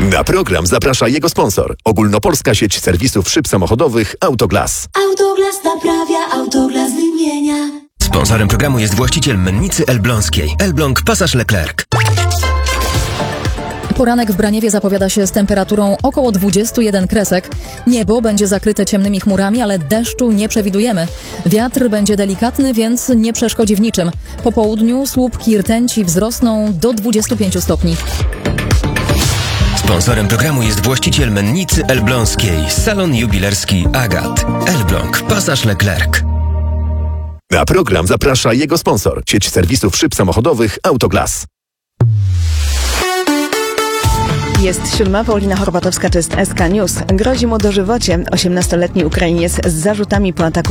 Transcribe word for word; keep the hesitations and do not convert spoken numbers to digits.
Na program zaprasza jego sponsor. Ogólnopolska sieć serwisów szyb samochodowych Autoglas. Autoglas naprawia, Autoglas wymienia. Sponsorem programu jest właściciel mennicy elbląskiej. Elbląg Pasaż Leclerc. Poranek w Braniewie zapowiada się z temperaturą około dwudziestu jeden kresek. Niebo będzie zakryte ciemnymi chmurami, ale deszczu nie przewidujemy. Wiatr będzie delikatny, więc nie przeszkodzi w niczym. Po południu słupki rtęci wzrosną do dwudziestu pięciu stopni. Sponsorem programu jest właściciel mennicy elbląskiej. Salon jubilerski Agat. Elbląg Pasaż Leclerc. Na program zaprasza jego sponsor. Sieć serwisów szyb samochodowych Autoglas. Jest siódma, Paulina Horbatowska, to jest S K News. Grozi mu dożywocie osiemnastoletni Ukrainiec z zarzutami po ataku